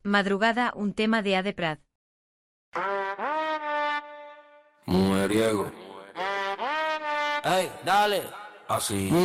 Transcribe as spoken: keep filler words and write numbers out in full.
Madrugada, un tema de A de Prat. Mujeriego. Ey, dale. Así.